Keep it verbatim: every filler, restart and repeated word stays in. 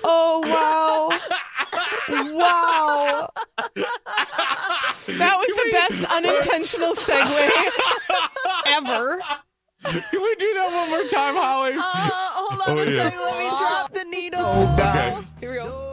Oh, wow. Wow. That was the best unintentional segue ever. Can we do that one more time, Holly? Uh, hold on Oh, a yeah. second. Let me drop the needle. Okay. Here we go.